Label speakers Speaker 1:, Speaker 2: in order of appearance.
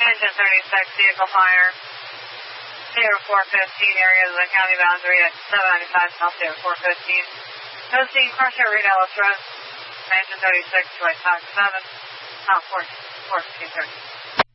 Speaker 1: Engine 36, vehicle fire. Sierra 415, area of the county boundary at 795 South Sierra 415. No scene, crush at Reed Ellis Road. Engine 36, White Sox 7, South 41530.